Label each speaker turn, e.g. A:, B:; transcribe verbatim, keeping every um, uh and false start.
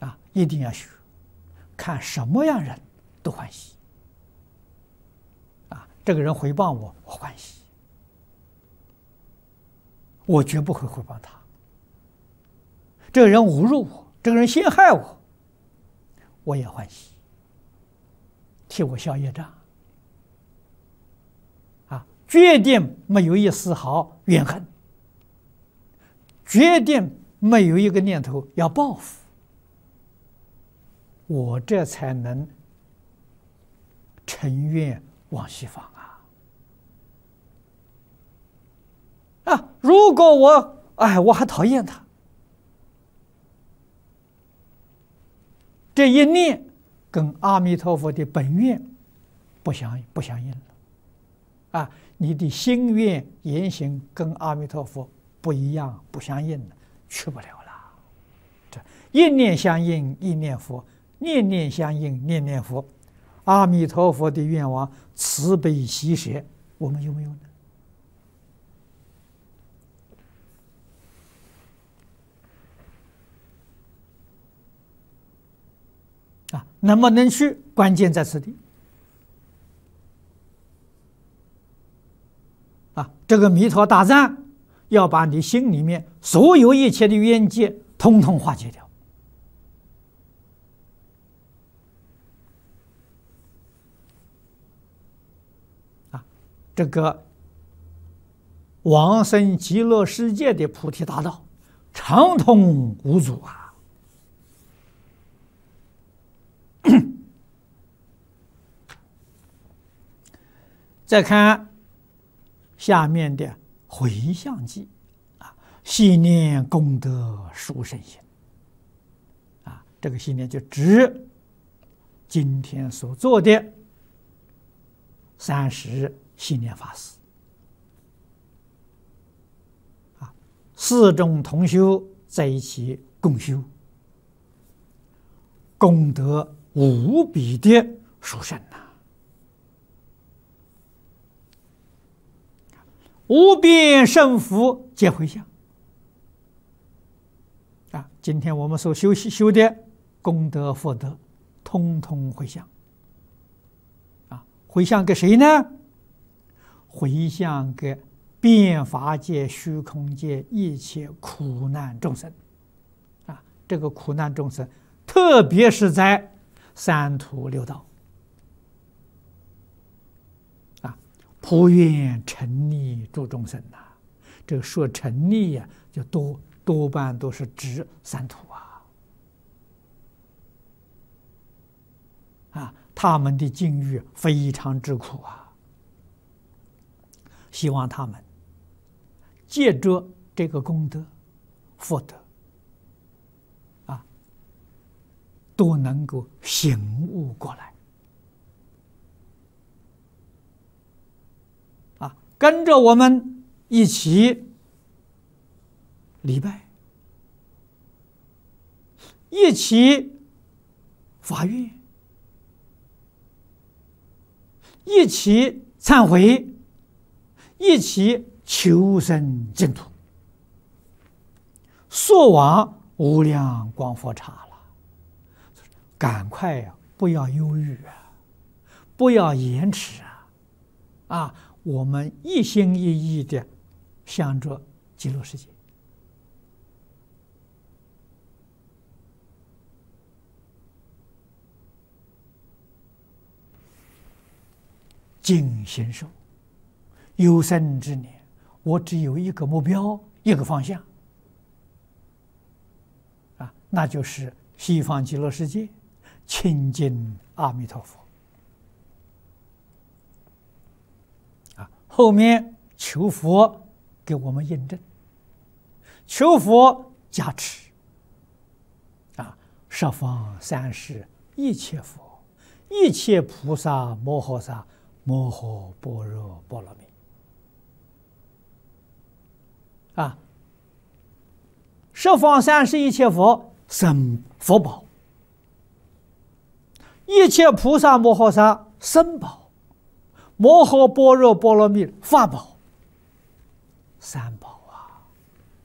A: 啊，一定要学，看什么样人都欢喜。啊，这个人诽谤我，我欢喜，我绝不会诽谤他。这个人侮辱我，这个人陷害我，我也欢喜，替我消业障。啊，决定没有一丝毫怨恨，决定没有一个念头要报复，我这才能成愿往西方啊！啊，如果我哎我还讨厌他，这一念跟阿弥陀佛的本愿不相不相应了啊！你的心愿言行跟阿弥陀佛不一样，不相应了，去不了了。这一念相应，一念佛；念念相应，念念佛。阿弥陀佛的愿望慈悲喜舍，我们有没有呢？啊，能不能去？关键在此地。啊，这个弥陀大赞要把你心里面所有一切的冤结统统化解掉。啊，这个往生极乐世界的菩提大道畅通无阻啊！再看下面的回向偈啊，系念功德殊胜行啊，这个系念就指今天所做的三十系念法事啊，四众同修在一起共修，功德无比的殊胜呐！无边胜福皆回向啊！今天我们所修修的功德福德，通通回向啊！回向给谁呢？回向给遍法界、虚空界一切苦难众生啊！这个苦难众生，特别是在三途六道。普愿沉溺诸众生呐、啊，这个说沉溺呀、啊，就多多半都是指三途啊，啊，他们的境遇非常之苦啊。希望他们借着这个功德福德啊，都能够醒悟过来。跟着我们一起礼拜，一起发愿，一起忏悔，一起求生净土，速往无量光佛刹了。赶快呀、啊，不要犹豫啊，不要延迟啊，啊！我们一心一意的向着极乐世界，尽形寿，有生之年，我只有一个目标，一个方向啊，那就是西方极乐世界，亲近阿弥陀佛。后面求佛给我们印证，求佛加持啊，十方三世一切佛，一切菩萨摩诃萨摩诃般若波罗蜜啊，十方三世一切佛生佛宝，一切菩萨摩诃萨身宝，摩诃般若波罗蜜法宝，三宝